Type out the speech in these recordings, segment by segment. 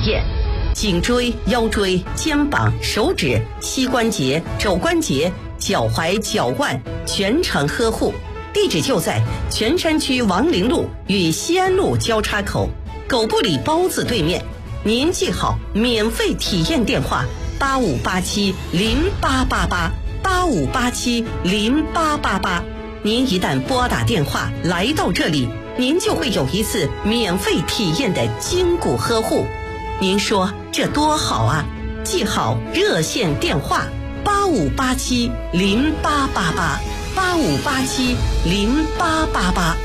验。颈椎、腰椎、肩膀、手指、膝关节、肘关节、脚踝、脚腕全程呵护。地址就在泉山区王陵路与西安路交叉口狗不理包子对面。您记好免费体验电话8587088885870888。您一旦拨打电话来到这里，您就会有一次免费体验的筋骨呵护。您说这多好啊！记好热线电话8587088885870888。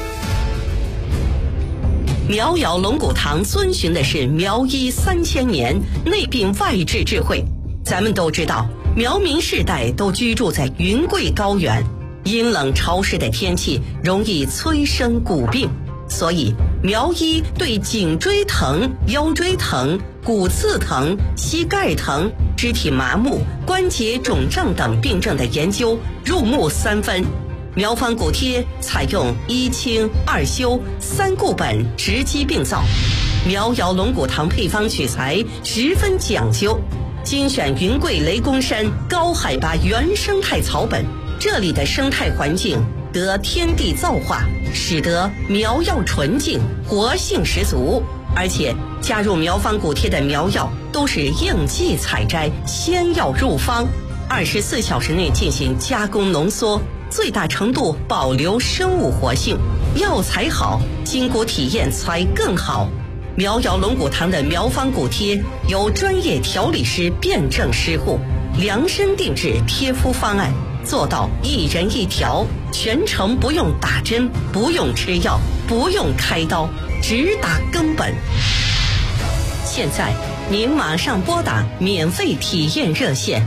苗瑶龙骨堂遵循的是苗医3000年内病外治智慧。咱们都知道，苗民世代都居住在云贵高原，阴冷潮湿的天气容易催生骨病，所以苗医对颈椎疼、腰椎疼、骨刺疼、膝盖疼、肢体麻木、关节肿胀等病症的研究入木3分。苗方骨贴采用1清2修3固本直击病灶。苗瑶龙骨堂配方取材十分讲究，精选云贵雷公山高海拔原生态草本，这里的生态环境得天地造化，使得苗药纯净，活性十足。而且加入苗方骨贴的苗药都是应季采摘，鲜药入方，24小时内进行加工浓缩，最大程度保留生物活性。药材好，筋骨体验才更好。苗瑶龙骨堂的苗方骨贴由专业调理师辩证施护，量身定制贴敷方案，做到一人一条，全程不用打针，不用吃药，不用开刀，直达根本。现在您马上拨打免费体验热线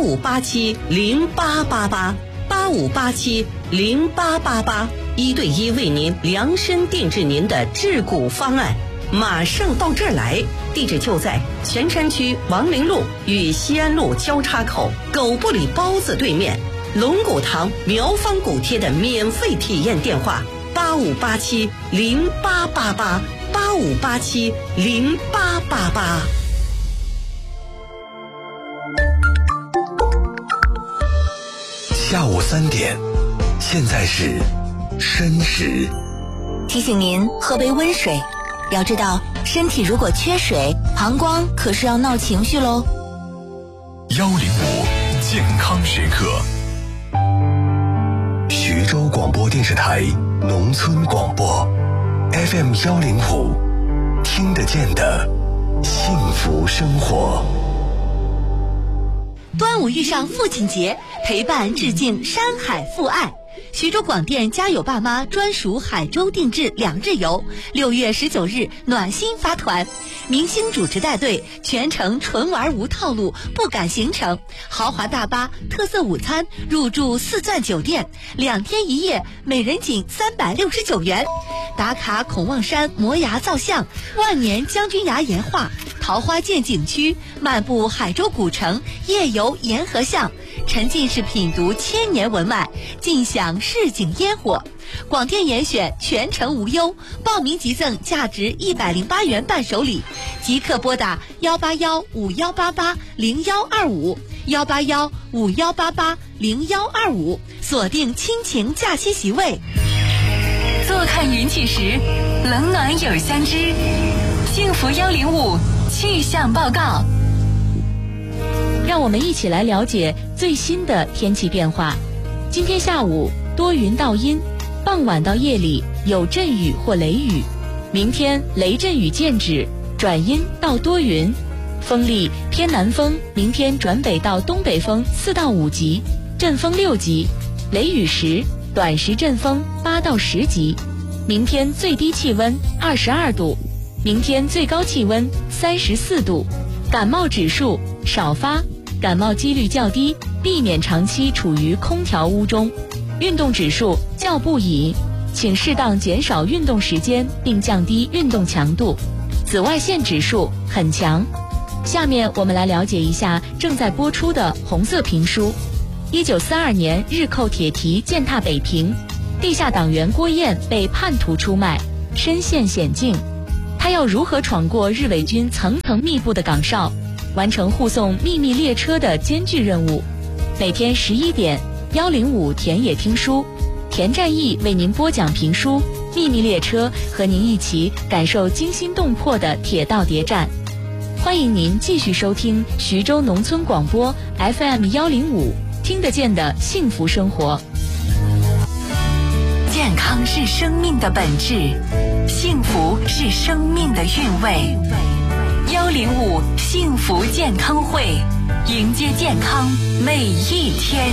8587088885870888，一对一为您量身定制您的治骨方案。马上到这儿来，地址就在泉山区王陵路与西安路交叉口狗不理包子对面。龙骨堂苗方骨贴的免费体验电话8587088885870888。 下午3点，现在是申时。 提醒您喝杯温水，要知道身体如果缺水，膀胱可是要闹情绪喽。 105健康时刻，徐州广播电视台农村广播 FM 105，听得见的幸福生活。 端午遇上父亲节，陪伴致敬山海父爱。徐州广电家有爸妈专属海州定制2日游，6月19日暖心发团，明星主持带队，全程纯玩无套路，不赶行程，豪华大巴、特色午餐，入住4钻酒店，2天1夜，每人仅369元。打卡孔望山摩崖造像、万年将军崖岩画、桃花涧景区，漫步海州古城，夜游沿河巷，沉浸式品读千年文脉，尽享市井烟火。广电严选，全程无忧，报名即赠价值108元伴手礼，即刻拨打18151880125，18151880125，锁定亲情假期席位。 坐看云起时，冷暖有相知。幸福105气象报告， 让我们一起来了解最新的天气变化。今天下午多云到阴，傍晚到夜里有阵雨或雷雨。明天雷阵雨渐止，转阴到多云，风力偏南风，明天转北到东北风4到5级，阵风6级，雷雨时短时阵风8到10级。明天最低气温22度，明天最高气温34度。感冒指数少发，感冒几率较低，避免长期处于空调屋中。运动指数较不宜，请适当减少运动时间并降低运动强度。紫外线指数很强。下面我们来了解一下正在播出的红色评书。1942年日寇铁蹄践踏北平，地下党员郭燕被叛徒出卖，身陷险境。 他要如何闯过日伪军层层密布的岗哨，完成护送秘密列车的艰巨任务。每天11点，105田野听书，田占义为您播讲评书《秘密列车》，和您一起感受惊心动魄的铁道谍战。欢迎您继续收听徐州农村广播 FM105，听得见的幸福生活。 健康是生命的本质，幸福是生命的韵味。105幸福健康会，迎接健康每一天。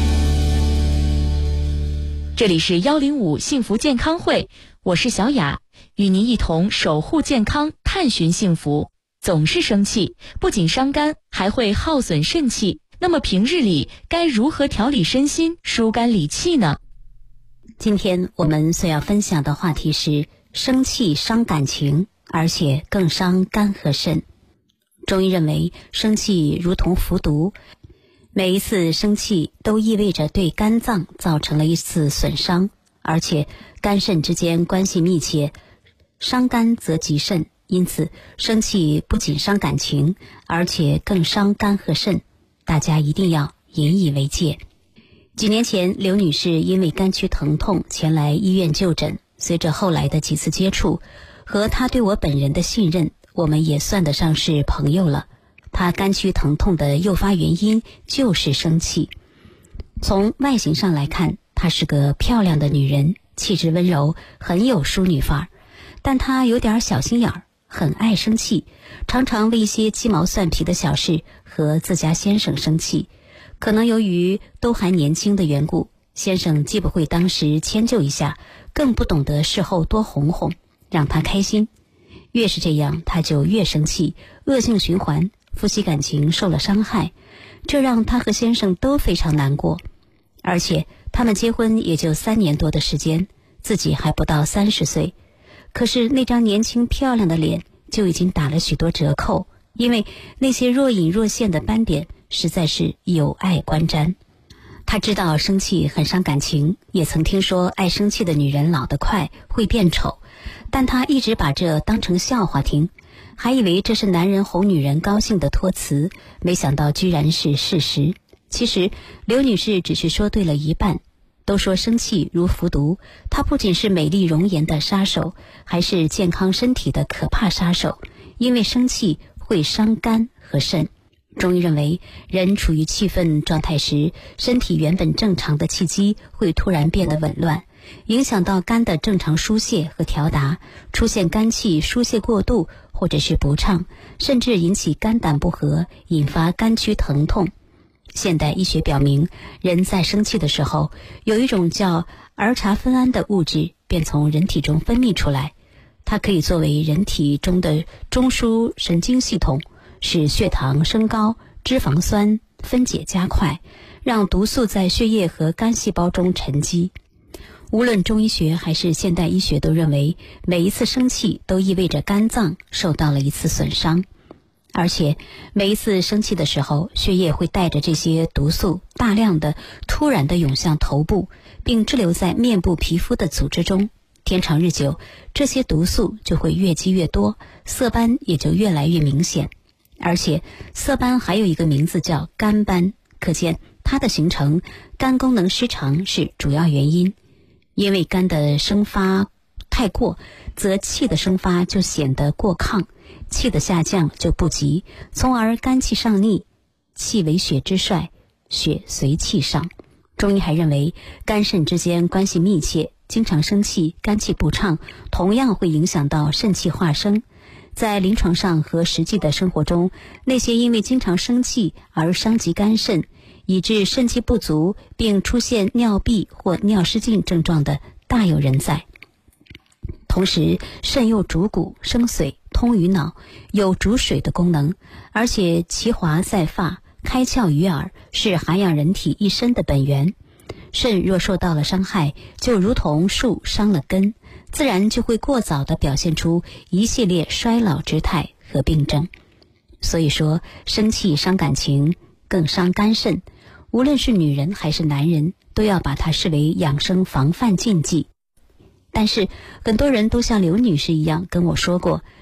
这里是105幸福健康会，我是小雅，与您一同守护健康，探寻幸福。总是生气，不仅伤肝，还会耗损肾气。那么平日里该如何调理身心，疏肝理气呢？ 今天我们所要分享的话题是生气伤感情，而且更伤肝和肾。中医认为，生气如同服毒，每一次生气都意味着对肝脏造成了一次损伤，而且肝肾之间关系密切，伤肝则急肾，因此生气不仅伤感情，而且更伤肝和肾，大家一定要引以为戒。几年前，刘女士因为肝区疼痛前来医院就诊，随着后来的几次接触和她对我本人的信任，我们也算得上是朋友了。她肝区疼痛的诱发原因就是生气。从外形上来看，她是个漂亮的女人，气质温柔，很有淑女范儿，但她有点小心眼儿，很爱生气，常常为一些鸡毛蒜皮的小事和自家先生生气。可能由于都还年轻的缘故，先生既不会当时迁就一下，更不懂得事后多哄哄，让他开心。越是这样，他就越生气，恶性循环，夫妻感情受了伤害，这让他和先生都非常难过。而且他们结婚也就3年多的时间，自己还不到30岁，可是那张年轻漂亮的脸就已经打了许多折扣，因为那些若隐若现的斑点实在是有碍观瞻。他知道生气很伤感情，也曾听说爱生气的女人老得快，会变丑，但他一直把这当成笑话听，还以为这是男人哄女人高兴的托词，没想到居然是事实。其实刘女士只是说对了一半。都说生气如服毒，它不仅是美丽容颜的杀手，还是健康身体的可怕杀手，因为生气会伤肝和肾。中医认为，人处于气愤状态时，身体原本正常的气机会突然变得紊乱，影响到肝的正常疏泄和调达，出现肝气疏泄过度或者是不畅，甚至引起肝胆不和，引发肝区疼痛。现代医学表明，人在生气的时候，有一种叫儿茶酚胺的物质便从人体中分泌出来，它可以作为人体中的中枢神经系统，使血糖升高，脂肪酸分解加快，让毒素在血液和肝细胞中沉积。无论中医学还是现代医学都认为，每一次生气都意味着肝脏受到了一次损伤。而且每一次生气的时候，血液会带着这些毒素大量的突然的涌向头部，并滞留在面部皮肤的组织中。天长日久，这些毒素就会越积越多，色斑也就越来越明显。而且色斑还有一个名字叫肝斑，可见它的形成，肝功能失常是主要原因。因为肝的生发太过，则气的生发就显得过亢，气的下降就不急，从而肝气上逆，气为血之帅，血随气上。中医还认为，肝肾之间关系密切，经常生气，肝气不畅，同样会影响到肾气化生。在临床上和实际的生活中，那些因为经常生气而伤及肝肾，以致肾气不足，并出现尿闭或尿失禁症状的大有人在。同时，肾又主骨生髓，通于脑，有主水的功能，而且其华在发，开窍于耳，是涵养人体一身的本源。肾若受到了伤害，就如同树伤了根，自然就会过早地表现出一系列衰老之态和病症。所以说，生气伤感情，更伤肝肾，无论是女人还是男人，都要把它视为养生防范禁忌。但是很多人都像刘女士一样跟我说过，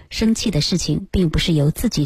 生气的事情并不是由自己